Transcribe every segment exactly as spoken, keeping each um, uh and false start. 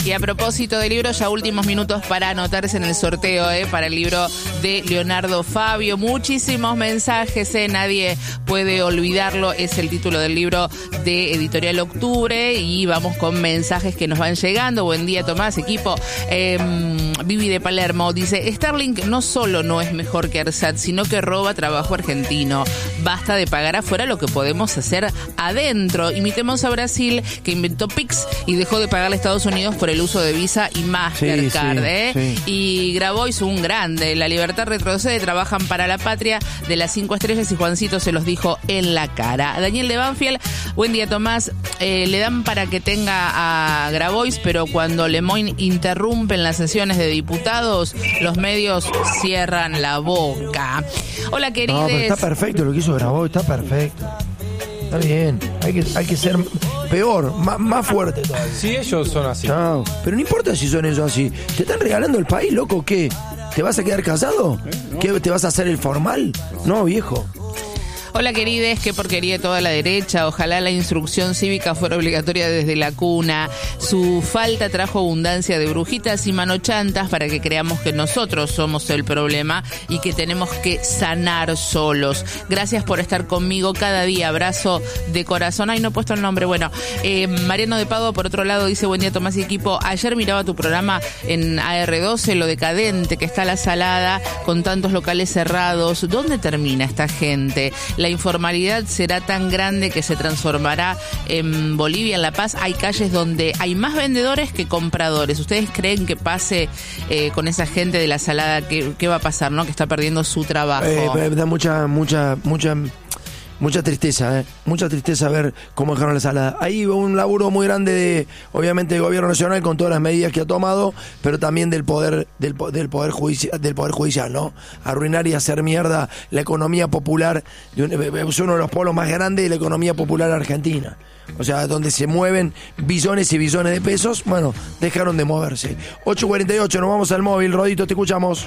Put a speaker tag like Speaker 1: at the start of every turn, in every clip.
Speaker 1: Y a propósito del libro, ya últimos minutos para anotarse en el sorteo, ¿eh? Para el libro de Leonardo Fabio. Muchísimos mensajes, ¿eh? Nadie puede olvidarlo. Es el título del libro de Editorial Octubre y vamos con mensajes que nos van llegando. Buen día, Tomás, equipo. Eh, Vivi de Palermo dice: Starlink no solo no es mejor que ARSAT, sino que roba trabajo argentino. Basta de pagar afuera lo que podemos hacer adentro. Imitemos a Brasil, que inventó Pix y dejó de pagarle a Estados Unidos por el uso de Visa y Mastercard. Sí, sí, ¿eh? Sí. Y Grabois, un grande. La libertad retrocede, trabajan para la patria de las cinco estrellas y Juancito se los dijo en la cara. Daniel de Banfield: buen día, Tomás. Eh, le dan para que tenga a Grabois, pero cuando Lemoyne interrumpe en las sesiones de diputados, los medios cierran la boca. Hola, queridos.
Speaker 2: No, pero está perfecto lo que hizo Grabois, está perfecto. Está bien, hay que, hay que ser peor, más, más fuerte todavía.
Speaker 3: Sí, ellos son así.
Speaker 2: No, pero no importa si son ellos así. ¿Te están regalando el país, loco? ¿Qué? ¿Te vas a quedar casado? ¿Eh? No. ¿Qué? ¿Te vas a hacer el formal? No, no viejo.
Speaker 1: Hola, querides, qué porquería de toda la derecha. Ojalá la instrucción cívica fuera obligatoria desde la cuna. Su falta trajo abundancia de brujitas y manochantas para que creamos que nosotros somos el problema y que tenemos que sanar solos. Gracias por estar conmigo cada día. Abrazo de corazón. Ay, no he puesto el nombre. Bueno, eh, Mariano de Pado, por otro lado, dice: buen día, Tomás y equipo. Ayer miraba tu programa en A R doce, lo decadente que está la Salada, con tantos locales cerrados. ¿Dónde termina esta gente? La informalidad será tan grande que se transformará en Bolivia, en La Paz. Hay calles donde hay más vendedores que compradores. ¿Ustedes creen que pase eh, con esa gente de la Salada? ¿Qué, qué va a pasar, no? Que está perdiendo su trabajo.
Speaker 2: Eh, da mucha, mucha, mucha... Mucha tristeza, ¿eh? Mucha tristeza ver cómo dejaron la Salada. Ahí un laburo muy grande, de, obviamente, del gobierno nacional con todas las medidas que ha tomado, pero también del poder, del, del poder judicial, del poder judicial, ¿no? Arruinar y hacer mierda la economía popular. Es uno de los polos más grandes de la economía popular argentina. O sea, donde se mueven billones y billones de pesos, bueno, dejaron de moverse. ocho cuarenta y ocho, nos vamos al móvil. Rodito, te escuchamos.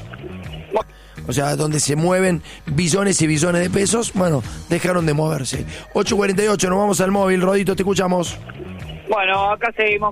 Speaker 2: O sea, donde se mueven billones y billones de pesos, bueno, dejaron de moverse. ocho cuarenta y ocho, nos vamos al móvil. Rodito, te escuchamos.
Speaker 4: Bueno, acá seguimos